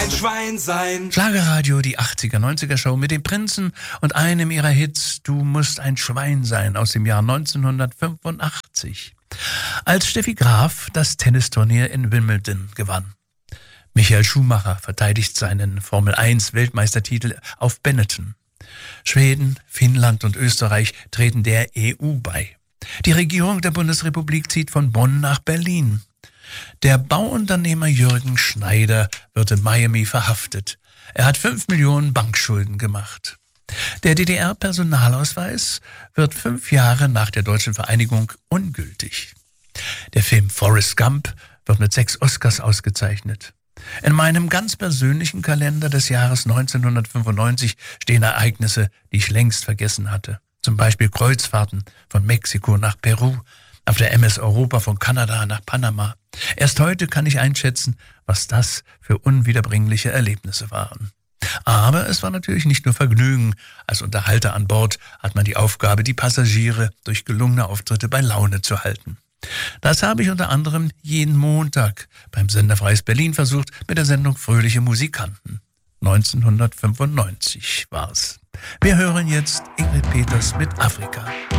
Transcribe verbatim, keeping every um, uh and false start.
ein Schwein sein. Schlagerradio, die achtziger, neunziger Show mit dem Prinzen und einem ihrer Hits, Du musst ein Schwein sein, aus dem Jahr neunzehnhundertfünfundachtzig. Als Steffi Graf das Tennisturnier in Wimbledon gewann. Michael Schumacher verteidigt seinen Formel eins Weltmeistertitel auf Benetton. Schweden, Finnland und Österreich treten der E U bei. Die Regierung der Bundesrepublik zieht von Bonn nach Berlin. Der Bauunternehmer Jürgen Schneider wird in Miami verhaftet. Er hat fünf Millionen Bankschulden gemacht. Der D D R-Personalausweis wird fünf Jahre nach der deutschen Vereinigung ungültig. Der Film Forrest Gump wird mit sechs Oscars ausgezeichnet. In meinem ganz persönlichen Kalender des Jahres neunzehnhundertfünfundneunzig stehen Ereignisse, die ich längst vergessen hatte. Zum Beispiel Kreuzfahrten von Mexiko nach Peru, auf der M S Europa von Kanada nach Panama. Erst heute kann ich einschätzen, was das für unwiederbringliche Erlebnisse waren. Aber es war natürlich nicht nur Vergnügen. Als Unterhalter an Bord hat man die Aufgabe, die Passagiere durch gelungene Auftritte bei Laune zu halten. Das habe ich unter anderem jeden Montag beim Sender Freies Berlin versucht mit der Sendung Fröhliche Musikanten. neunzehnhundertfünfundneunzig war's. Wir hören jetzt Ingrid Peters mit Afrika.